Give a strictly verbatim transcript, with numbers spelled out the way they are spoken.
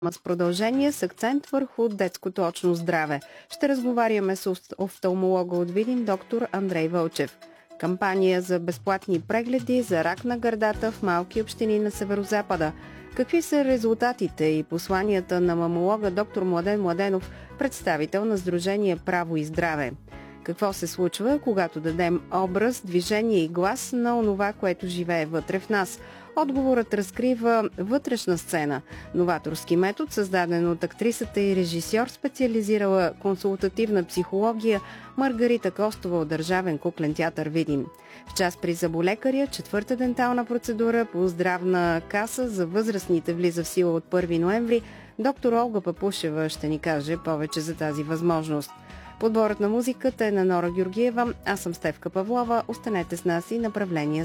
с продължение с акцент върху детското очно здраве. Ще разговаряме с офталмолога от Видин доктор Андрей Вълчев. Кампания за безплатни прегледи за рак на гърдата в малки общини на Северозапада. Какви са резултатите и посланията на мамолога доктор Младен Младенов, представител на Сдружение Право и здраве? Какво се случва, когато дадем образ, движение и глас на онова, което живее вътре в нас? Отговорът разкрива вътрешна сцена. Новаторски метод, създаден от актрисата и режисьор, специализирала консултативна психология Маргарита Костова от Държавен куклен театър Видин. В час при зъболекаря, четвърта дентална процедура по здравна каса за възрастните влиза в сила от първи ноември. Доктор Олга Папушева ще ни каже повече за тази възможност. Подборът на музиката е на Нора Георгиева. Аз съм Стефка Павлова. Останете с нас и направление